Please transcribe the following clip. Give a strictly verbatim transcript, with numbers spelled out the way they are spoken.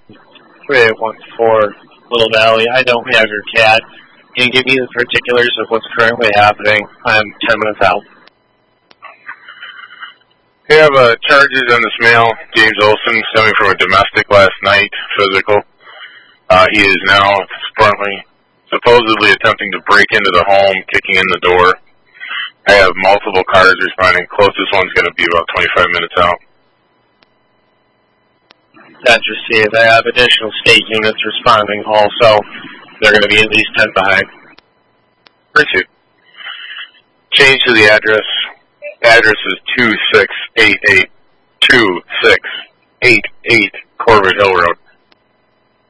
three eight one four, Little Valley. I don't have your cat. Can you give me the particulars of what's currently happening? I'm ten minutes out. We have uh, charges on this male, James Olson, stemming from a domestic last night, physical. Uh, he is now currently supposedly attempting to break into the home, kicking in the door. I have multiple cars responding. Closest one's going to be about twenty-five minutes out. That's received. I have additional state units responding also. They're going to be at least ten behind. Appreciate it. Change to the address. Address is two six eight eight, two six eight eight Corbett Hill Road.